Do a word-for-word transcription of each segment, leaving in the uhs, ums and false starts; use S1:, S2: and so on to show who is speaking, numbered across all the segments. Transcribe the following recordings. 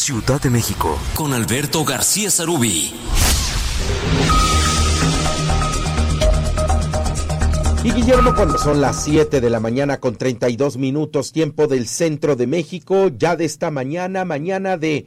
S1: Ciudad de México,
S2: con Alberto García Sarubí.
S3: Y Guillermo, cuando son las siete de la mañana con treinta y dos minutos, tiempo del centro de México, ya de esta mañana, mañana de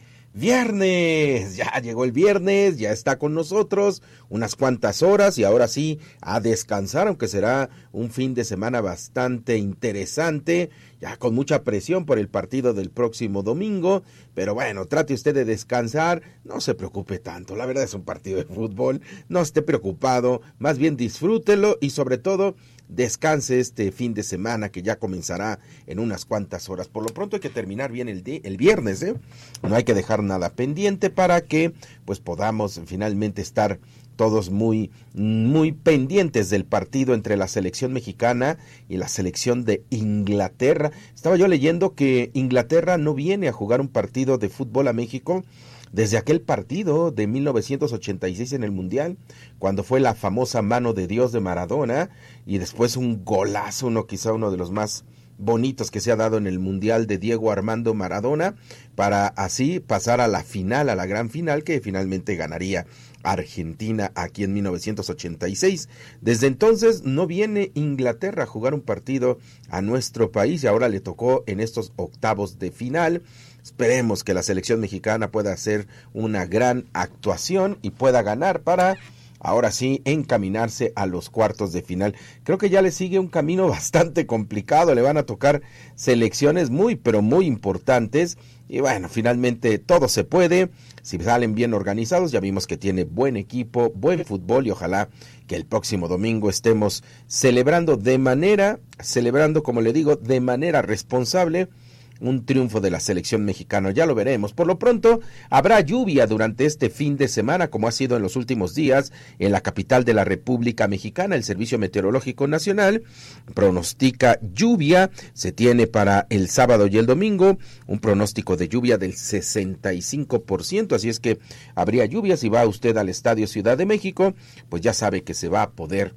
S3: viernes, ya llegó el viernes, ya está con nosotros unas cuantas horas y ahora sí a descansar, aunque será un fin de semana bastante interesante, ya con mucha presión por el partido del próximo domingo, pero bueno, trate usted de descansar, no se preocupe tanto, la verdad es un partido de fútbol, no esté preocupado, más bien disfrútelo y sobre todo descanse este fin de semana que ya comenzará en unas cuantas horas. Por lo pronto hay que terminar bien el, de, el viernes, ¿eh? No hay que dejar nada pendiente para que pues podamos finalmente estar todos muy, muy pendientes del partido entre la selección mexicana y la selección de Inglaterra. Estaba yo leyendo que Inglaterra no viene a jugar un partido de fútbol a México desde aquel partido de mil novecientos ochenta y seis en el Mundial, cuando fue la famosa mano de Dios de Maradona, y después un golazo, uno quizá uno de los más bonitos que se ha dado en el Mundial de Diego Armando Maradona, para así pasar a la final, a la gran final, que finalmente ganaría Argentina aquí en mil novecientos ochenta y seis. Desde entonces no viene Inglaterra a jugar un partido a nuestro país y ahora le tocó en estos octavos de final. Esperemos que la selección mexicana pueda hacer una gran actuación y pueda ganar para ahora sí encaminarse a los cuartos de final. Creo que ya le sigue un camino bastante complicado, le van a tocar selecciones muy pero muy importantes y bueno, finalmente todo se puede, si salen bien organizados. Ya vimos que tiene buen equipo, buen fútbol y ojalá que el próximo domingo estemos celebrando de manera, celebrando como le digo, de manera responsable un triunfo de la selección mexicana, ya lo veremos. Por lo pronto, habrá lluvia durante este fin de semana, como ha sido en los últimos días, en la capital de la República Mexicana. El Servicio Meteorológico Nacional pronostica lluvia, se tiene para el sábado y el domingo un pronóstico de lluvia del sesenta y cinco por ciento, así es que habría lluvia. Si va usted al Estadio Ciudad de México, pues ya sabe que se va a poder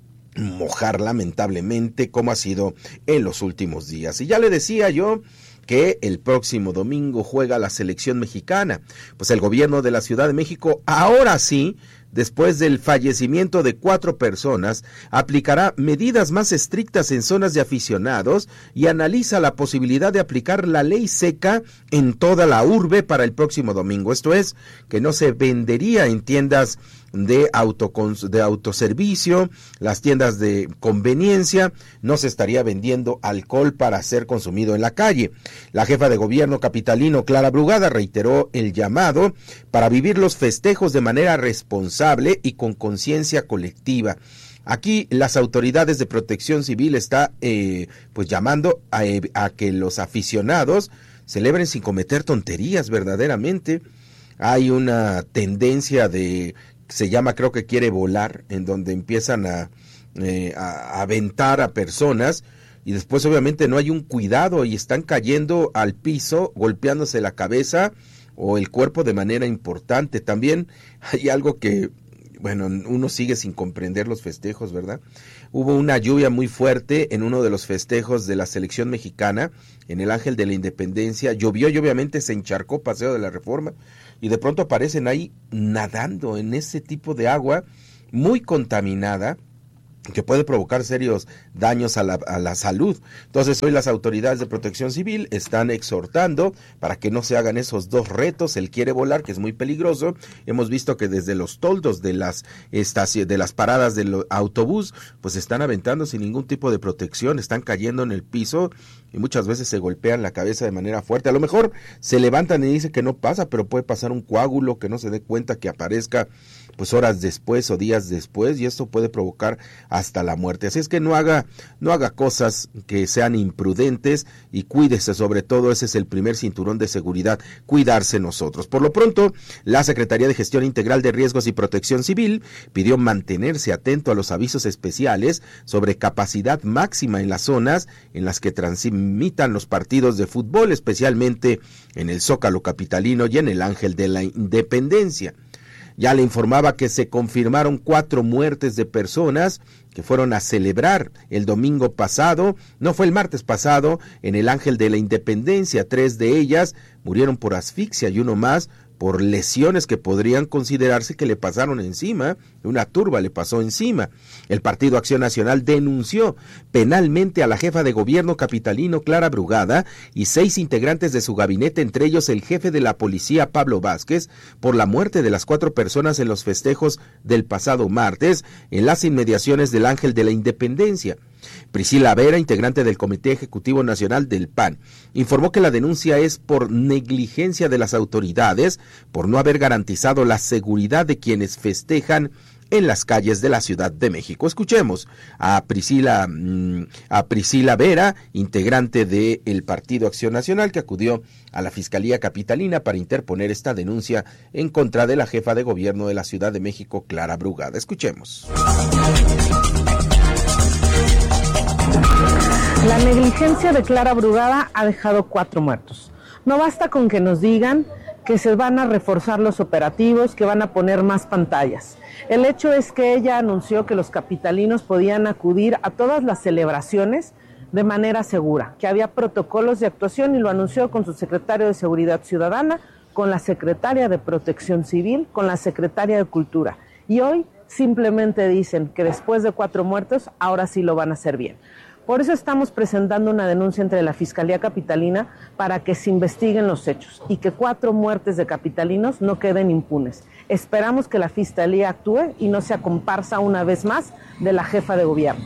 S3: mojar lamentablemente, como ha sido en los últimos días. Y ya le decía yo que el próximo domingo juega la selección mexicana. Pues el gobierno de la Ciudad de México, ahora sí, después del fallecimiento de cuatro personas, aplicará medidas más estrictas en zonas de aficionados y analiza la posibilidad de aplicar la ley seca en toda la urbe para el próximo domingo. Esto es, que no se vendería en tiendas de, autocons- de autoservicio, las tiendas de conveniencia, no se estaría vendiendo alcohol para ser consumido en la calle. La jefa de gobierno capitalino, Clara Brugada, reiteró el llamado para vivir los festejos de manera responsable y con conciencia colectiva. Aquí las autoridades de protección civil está eh, pues llamando a, a que los aficionados celebren sin cometer tonterías verdaderamente. Hay una tendencia de, se llama creo que quiere volar, en donde empiezan a, eh, a aventar a personas y después obviamente no hay un cuidado y están cayendo al piso, golpeándose la cabeza o el cuerpo de manera importante. También hay algo que, bueno, uno sigue sin comprender los festejos, ¿verdad? Hubo una lluvia muy fuerte en uno de los festejos de la selección mexicana, en el Ángel de la Independencia, llovió y obviamente se encharcó Paseo de la Reforma, y de pronto aparecen ahí nadando en ese tipo de agua muy contaminada, que puede provocar serios daños a la, a la salud. Entonces hoy las autoridades de protección civil están exhortando para que no se hagan esos dos retos, el quiere volar, que es muy peligroso. Hemos visto que desde los toldos de las estaciones, de las paradas del autobús, pues están aventando sin ningún tipo de protección, están cayendo en el piso y muchas veces se golpean la cabeza de manera fuerte. A lo mejor se levantan y dicen que no pasa, pero puede pasar un coágulo que no se dé cuenta, que aparezca pues horas después o días después, y esto puede provocar hasta la muerte. Así es que no haga, no haga cosas que sean imprudentes y cuídese, sobre todo ese es el primer cinturón de seguridad, cuidarse nosotros. Por lo pronto, la Secretaría de Gestión Integral de Riesgos y Protección Civil pidió mantenerse atento a los avisos especiales sobre capacidad máxima en las zonas en las que transmitan los partidos de fútbol, especialmente en el Zócalo capitalino y en el Ángel de la Independencia. Ya le informaba que se confirmaron cuatro muertes de personas que fueron a celebrar el domingo pasado, no fue el martes pasado, en el Ángel de la Independencia. Tres de ellas murieron por asfixia y uno más por lesiones que podrían considerarse que le pasaron encima, una turba le pasó encima. El Partido Acción Nacional denunció penalmente a la jefa de gobierno capitalino Clara Brugada y seis integrantes de su gabinete, entre ellos el jefe de la policía Pablo Vázquez, por la muerte de las cuatro personas en los festejos del pasado martes en las inmediaciones del Ángel de la Independencia. Priscila Vera, integrante del Comité Ejecutivo Nacional del P A N, informó que la denuncia es por negligencia de las autoridades, por no haber garantizado la seguridad de quienes festejan en las calles de la Ciudad de México. Escuchemos a Priscila, a Priscila Vera, integrante del Partido Acción Nacional, que acudió a la Fiscalía Capitalina para interponer esta denuncia en contra de la jefa de gobierno de la Ciudad de México, Clara Brugada. Escuchemos.
S1: La negligencia de Clara Brugada ha dejado cuatro muertos. No basta con que nos digan que se van a reforzar los operativos, que van a poner más pantallas. El hecho es que ella anunció que los capitalinos podían acudir a todas las celebraciones de manera segura, que había protocolos de actuación y lo anunció con su secretario de Seguridad Ciudadana, con la secretaria de Protección Civil, con la secretaria de Cultura. Y hoy simplemente dicen que después de cuatro muertos, ahora sí lo van a hacer bien. Por eso estamos presentando una denuncia entre la Fiscalía Capitalina para que se investiguen los hechos y que cuatro muertes de capitalinos no queden impunes. Esperamos que la Fiscalía actúe y no sea comparsa una vez más de la jefa de gobierno.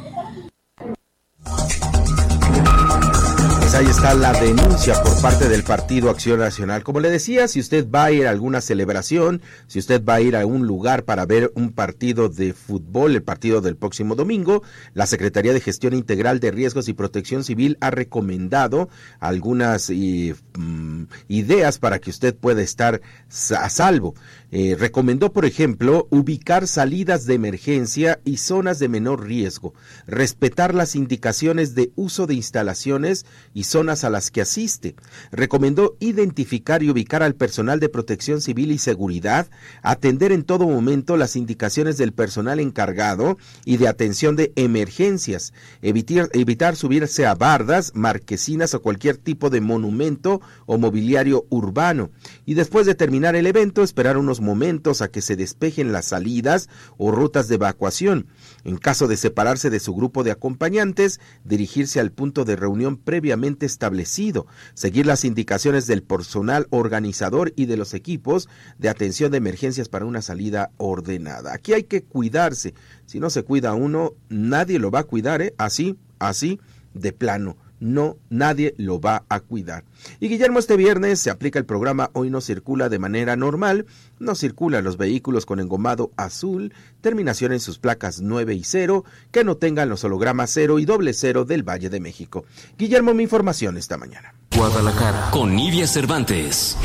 S3: Ahí está la denuncia por parte del Partido Acción Nacional. Como le decía, si usted va a ir a alguna celebración, si usted va a ir a un lugar para ver un partido de fútbol, el partido del próximo domingo, la Secretaría de Gestión Integral de Riesgos y Protección Civil ha recomendado algunas y, um, ideas para que usted pueda estar a salvo. Eh, recomendó, por ejemplo, ubicar salidas de emergencia y zonas de menor riesgo, respetar las indicaciones de uso de instalaciones y zonas a las que asiste. Recomendó identificar y ubicar al personal de protección civil y seguridad, atender en todo momento las indicaciones del personal encargado y de atención de emergencias, evitar, evitar subirse a bardas, marquesinas o cualquier tipo de monumento o mobiliario urbano. Y después de terminar el evento, esperar unos momentos a que se despejen las salidas o rutas de evacuación. En caso de separarse de su grupo de acompañantes, dirigirse al punto de reunión previamente establecido, seguir las indicaciones del personal organizador y de los equipos de atención de emergencias para una salida ordenada. Aquí hay que cuidarse. Si no se cuida uno, nadie lo va a cuidar, ¿eh? Así, así, de plano. No, nadie lo va a cuidar. Y Guillermo, este viernes se aplica el programa Hoy no circula de manera normal. No circulan los vehículos con engomado azul, terminación en sus placas nueve y cero, que no tengan los hologramas cero y doble cero del Valle de México. Guillermo, mi información esta mañana.
S2: Guadalajara, con Nidia Cervantes.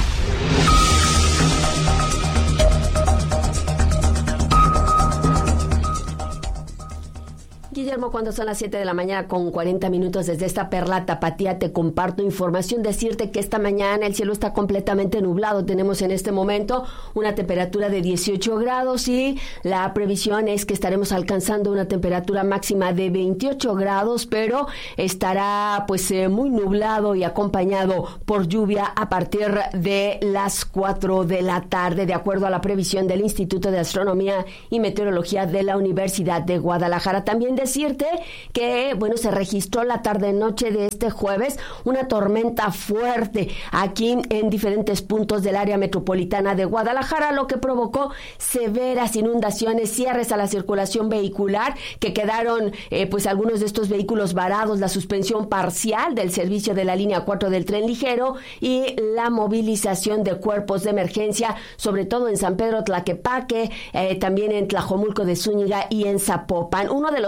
S4: Guillermo, cuando son las siete de la mañana con cuarenta minutos desde esta Perla Tapatía, te comparto información. Decirte que esta mañana el cielo está completamente nublado. Tenemos en este momento una temperatura de dieciocho grados y la previsión es que estaremos alcanzando una temperatura máxima de veintiocho grados, pero estará pues eh, muy nublado y acompañado por lluvia a partir de las cuatro de la tarde, de acuerdo a la previsión del Instituto de Astronomía y Meteorología de la Universidad de Guadalajara. También decirte que, bueno, se registró la tarde-noche de este jueves una tormenta fuerte aquí en diferentes puntos del área metropolitana de Guadalajara, lo que provocó severas inundaciones, cierres a la circulación vehicular, que quedaron eh, pues algunos de estos vehículos varados, la suspensión parcial del servicio de la línea cuatro del tren ligero y la movilización de cuerpos de emergencia, sobre todo en San Pedro Tlaquepaque, eh, también en Tlajomulco de Zúñiga y en Zapopan. Uno de los puntos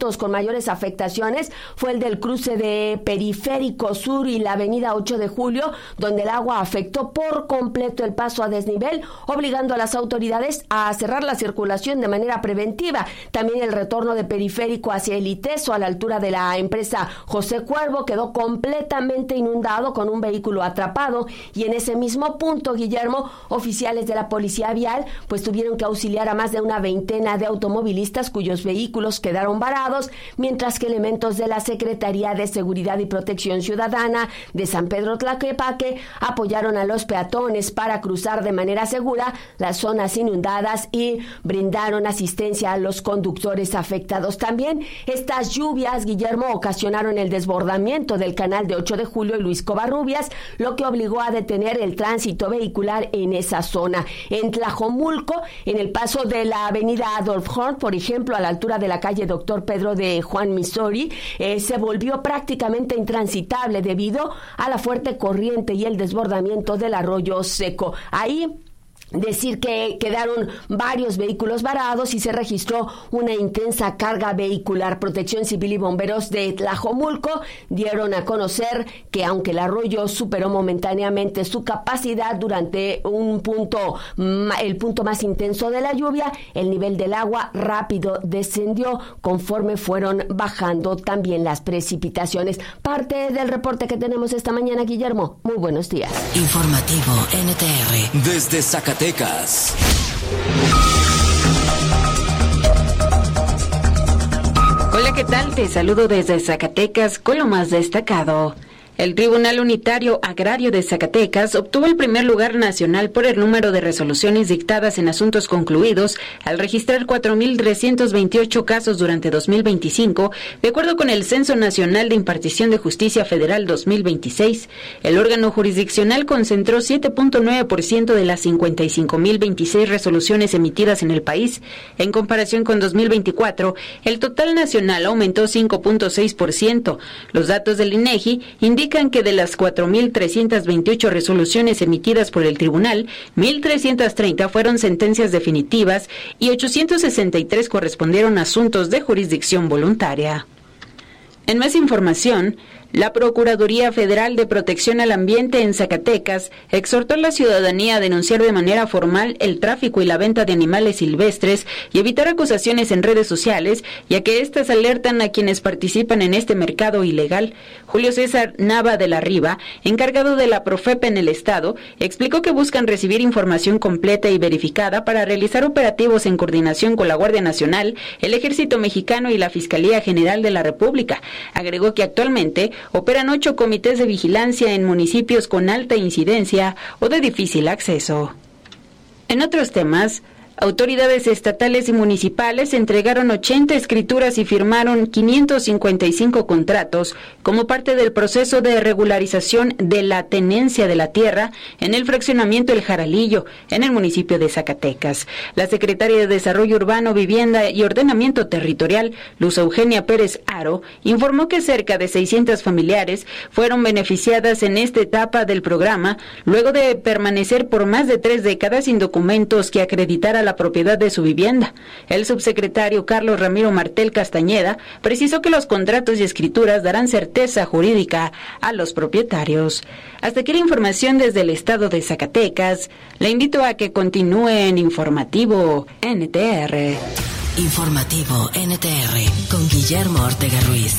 S4: puntos con mayores afectaciones fue el del cruce de Periférico Sur y la avenida ocho de julio, donde el agua afectó por completo el paso a desnivel, obligando a las autoridades a cerrar la circulación de manera preventiva. También el retorno de Periférico hacia el ITESO a la altura de la empresa José Cuervo quedó completamente inundado con un vehículo atrapado, y en ese mismo punto, Guillermo, oficiales de la Policía Vial pues tuvieron que auxiliar a más de una veintena de automovilistas cuyos vehículos quedaron varados, mientras que elementos de la Secretaría de Seguridad y Protección Ciudadana de San Pedro Tlaquepaque apoyaron a los peatones para cruzar de manera segura las zonas inundadas y brindaron asistencia a los conductores afectados. También estas lluvias, Guillermo, ocasionaron el desbordamiento del canal de ocho de julio y Luis Covarrubias, lo que obligó a detener el tránsito vehicular en esa zona. En Tlajomulco, en el paso de la avenida Adolf Horn, por ejemplo, a la altura de la calle Doctor Pedro de Juan Misori, eh, se volvió prácticamente intransitable debido a la fuerte corriente y el desbordamiento del arroyo seco. Ahí decir que quedaron varios vehículos varados y se registró una intensa carga vehicular. Protección Civil y bomberos de Tlajomulco dieron a conocer que aunque el arroyo superó momentáneamente su capacidad durante un punto, el punto más intenso de la lluvia, el nivel del agua rápido descendió conforme fueron bajando también las precipitaciones. Parte del reporte que tenemos esta mañana, Guillermo. Muy buenos días.
S2: Informativo N T R. Desde Zacatecas.
S5: Hola, ¿qué tal? Te saludo desde Zacatecas con lo más destacado. El Tribunal Unitario Agrario de Zacatecas obtuvo el primer lugar nacional por el número de resoluciones dictadas en asuntos concluidos, al registrar cuatro mil trescientos veintiocho casos durante dos mil veinticinco, de acuerdo con el Censo Nacional de Impartición de Justicia Federal dos mil veintiséis. El órgano jurisdiccional concentró siete punto nueve por ciento de las cincuenta y cinco mil veintiséis resoluciones emitidas en el país. En comparación con dos mil veinticuatro, el total nacional aumentó cinco punto seis por ciento. Los datos del INEGI indican indican que de las cuatro mil trescientas veintiocho resoluciones emitidas por el tribunal, mil trescientas treinta fueron sentencias definitivas y ochocientos sesenta y tres correspondieron a asuntos de jurisdicción voluntaria. En más información, la Procuraduría Federal de Protección al Ambiente en Zacatecas exhortó a la ciudadanía a denunciar de manera formal el tráfico y la venta de animales silvestres y evitar acusaciones en redes sociales, ya que éstas alertan a quienes participan en este mercado ilegal. Julio César Nava de la Riva, encargado de la Profepa en el Estado, explicó que buscan recibir información completa y verificada para realizar operativos en coordinación con la Guardia Nacional, el Ejército Mexicano y la Fiscalía General de la República. Agregó que actualmente operan ocho comités de vigilancia en municipios con alta incidencia o de difícil acceso. En otros temas, autoridades estatales y municipales entregaron ochenta escrituras y firmaron quinientos cincuenta y cinco contratos como parte del proceso de regularización de la tenencia de la tierra en el fraccionamiento El Jaralillo, en el municipio de Zacatecas. La secretaria de Desarrollo Urbano, Vivienda y Ordenamiento Territorial, Luz Eugenia Pérez Aro, informó que cerca de seiscientas familiares fueron beneficiadas en esta etapa del programa, luego de permanecer por más de tres décadas sin documentos que acreditaran la propiedad de su vivienda. El subsecretario Carlos Ramiro Martel Castañeda precisó que los contratos y escrituras darán certeza jurídica a los propietarios. Hasta aquí la información desde el estado de Zacatecas. Le invito a que continúe en Informativo N T R.
S2: Informativo N T R con Guillermo Ortega Ruiz.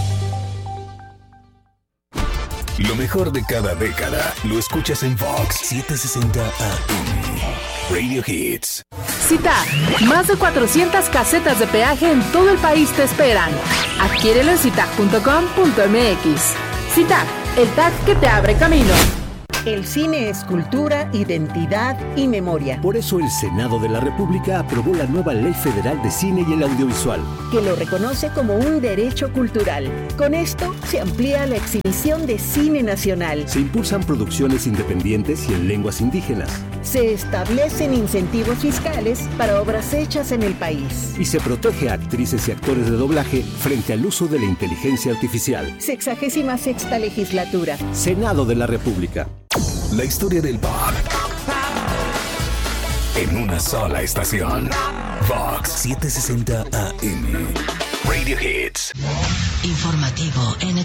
S6: Lo mejor de cada década lo escuchas en Vox setecientos sesenta A M. Radio Hits.
S7: CITAG. Más de cuatrocientas casetas de peaje en todo el país te esperan. Adquiérelo en citag punto com punto m x. CITAG, el tag que te abre camino.
S8: El cine es cultura, identidad y memoria.
S9: Por eso el Senado de la República aprobó la nueva Ley Federal de Cine y el Audiovisual,
S8: que lo reconoce como un derecho cultural. Con esto se amplía la exhibición de cine nacional.
S9: Se impulsan producciones independientes y en lenguas indígenas.
S8: Se establecen incentivos fiscales para obras hechas en el país.
S9: Y se protege a actrices y actores de doblaje frente al uso de la inteligencia artificial.
S8: Sexagésima sexta legislatura.
S9: Senado de la República.
S6: La historia del pop en una sola estación. Vox setecientos sesenta A M. Radio Hits.
S2: Informativo N